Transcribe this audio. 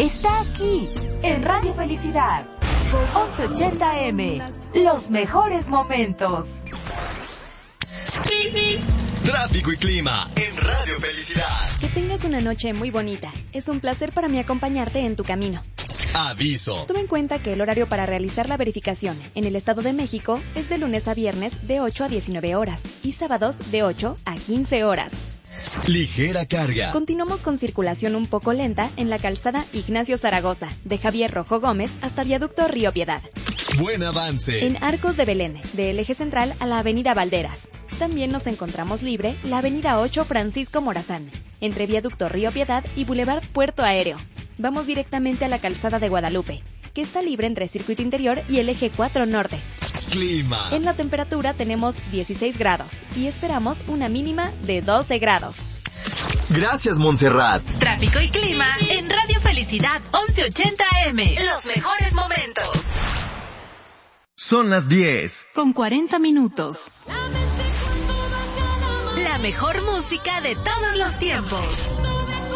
está aquí, en Radio Felicidad. 1180M, los mejores momentos. Tráfico y clima en Radio Felicidad. Que tengas una noche muy bonita. Es un placer para mí acompañarte en tu camino. Aviso. Toma en cuenta que el horario para realizar la verificación en el Estado de México es de lunes a viernes de 8 a 19 horas y sábados de 8 a 15 horas. Ligera carga. Continuamos con circulación un poco lenta en la calzada Ignacio Zaragoza, de Javier Rojo Gómez hasta Viaducto Río Piedad. Buen avance. En Arcos de Belén, del eje central a la avenida Valderas. También nos encontramos libre la avenida 8 Francisco Morazán, entre Viaducto Río Piedad y Boulevard Puerto Aéreo. Vamos directamente a la calzada de Guadalupe, que está libre entre Circuito Interior y el eje 4 Norte. Clima. En la temperatura tenemos 16 grados y esperamos una mínima de 12 grados. Gracias, Montserrat. Tráfico y clima en Radio Felicidad 1180M. Los mejores momentos. Son las 10. Con 40 minutos. La mejor música de todos los tiempos.